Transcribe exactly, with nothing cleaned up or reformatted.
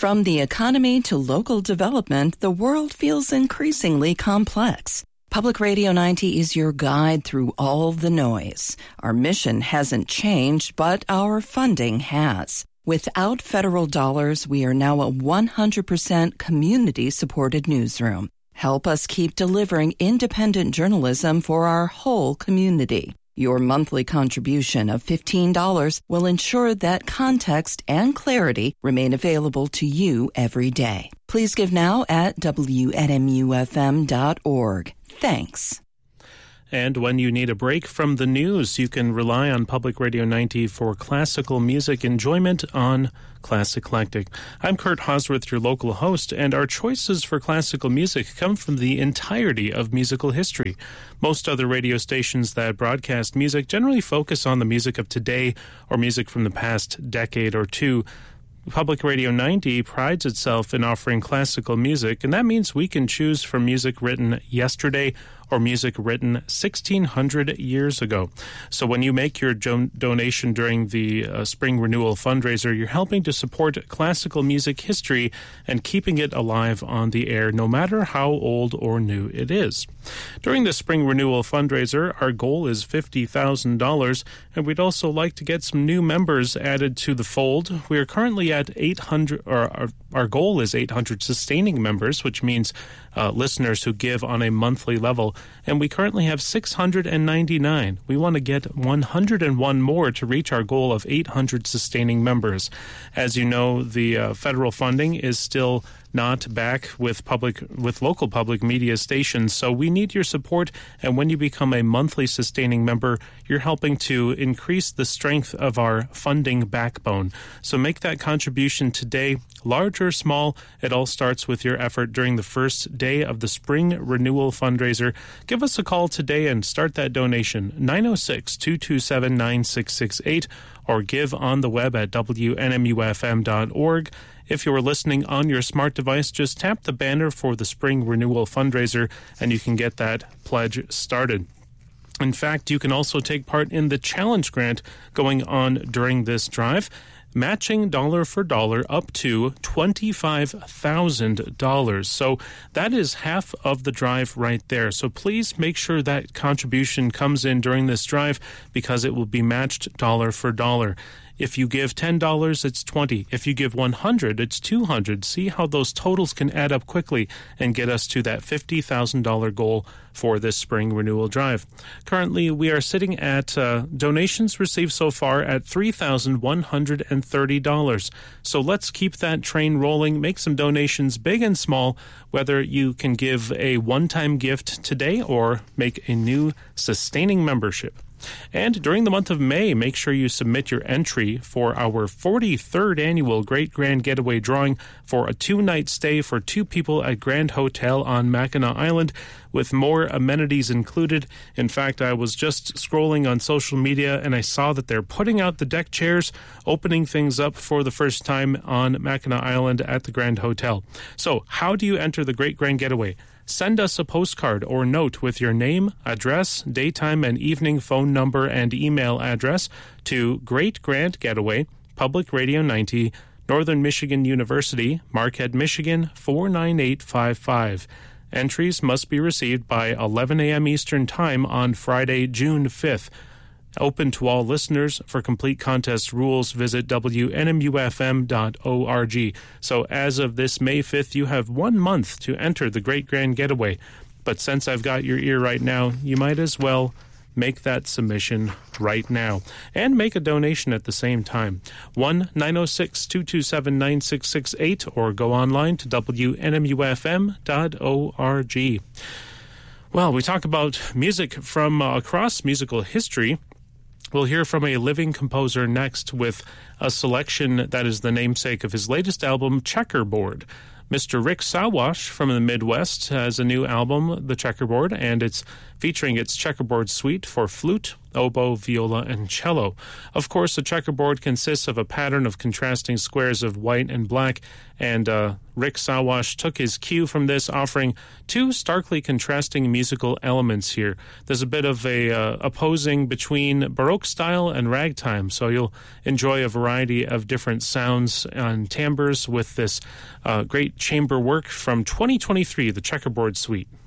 From the economy to local development, the world feels increasingly complex. Public Radio ninety is your guide through all the noise. Our mission hasn't changed, but our funding has. Without federal dollars, we are now a one hundred percent community-supported newsroom. Help us keep delivering independent journalism for our whole community. Your monthly contribution of fifteen dollars will ensure that context and clarity remain available to you every day. Please give now at W N M U F M dot org. Thanks. And when you need a break from the news, you can rely on Public Radio ninety for classical music enjoyment on Classic Eclectic. I'm Kurt Hosworth, your local host, and our choices for classical music come from the entirety of musical history. Most other radio stations that broadcast music generally focus on the music of today or music from the past decade or two. Public Radio ninety prides itself in offering classical music, and that means we can choose from music written yesterday or music written sixteen hundred years ago. So when you make your jo- donation during the uh, Spring Renewal fundraiser, you're helping to support classical music history and keeping it alive on the air, no matter how old or new it is. During the Spring Renewal fundraiser, our goal is fifty thousand dollars, and we'd also like to get some new members added to the fold. We are currently at eight hundred, or our, our goal is eight hundred sustaining members, which means uh, listeners who give on a monthly level, and we currently have six hundred ninety-nine. We want to get one hundred one more to reach our goal of eight hundred sustaining members. As you know, the uh, federal funding is still not back with public with local public media stations, so we need your support, and when you become a monthly sustaining member, you're helping to increase the strength of our funding backbone. So make that contribution today, large or small. It all starts with your effort during the first day of the Spring Renewal fundraiser. Give us a call today and start that donation, nine oh six, two two seven, nine six six eight, or give on the web at W N M U F M dot org. If you are listening on your smart device, just tap the banner for the Spring Renewal fundraiser and you can get that pledge started. In fact, you can also take part in the challenge grant going on during this drive, matching dollar for dollar up to twenty-five thousand dollars. So that is half of the drive right there. So please make sure that contribution comes in during this drive because it will be matched dollar for dollar. If you give ten dollars, it's twenty dollars. If you give one hundred dollars, it's two hundred dollars. See how those totals can add up quickly and get us to that fifty thousand dollars goal for this Spring Renewal Drive. Currently, we are sitting at uh, donations received so far at three thousand one hundred thirty dollars. So let's keep that train rolling. Make some donations, big and small, whether you can give a one-time gift today or make a new sustaining membership. And during the month of May, make sure you submit your entry for our forty-third annual Great Grand Getaway drawing for a two-night stay for two people at Grand Hotel on Mackinac Island, with more amenities included. In fact, I was just scrolling on social media and I saw that they're putting out the deck chairs, opening things up for the first time on Mackinac Island at the Grand Hotel. So, how do you enter the Great Grand Getaway? Send us a postcard or note with your name, address, daytime and evening phone number and email address to Great Grand Getaway, Public Radio ninety, Northern Michigan University, Marquette, Michigan, four nine eight five five. Entries must be received by eleven a.m. Eastern Time on Friday, June fifth. Open to all listeners. For complete contest rules, visit W N M U F M dot org. So as of this May fifth, you have one month to enter the Great Grand Getaway. But since I've got your ear right now, you might as well make that submission right now and make a donation at the same time. one nine oh six, two two seven, nine six six eight or go online to W N M U F M dot org. Well, we talk about music from uh, across musical history. We'll hear from a living composer next with a selection that is the namesake of his latest album, Checkerboard. Mister Rick Sawash from the Midwest has a new album, The Checkerboard, and it's featuring its Checkerboard Suite for flute, oboe, viola, and cello. Of course, the checkerboard consists of a pattern of contrasting squares of white and black, and uh, Rick Sawash took his cue from this, offering two starkly contrasting musical elements here. There's a bit of a uh, opposing between Baroque style and ragtime, so you'll enjoy a variety of different sounds and timbres with this uh, great chamber work from twenty twenty-three, the Checkerboard Suite.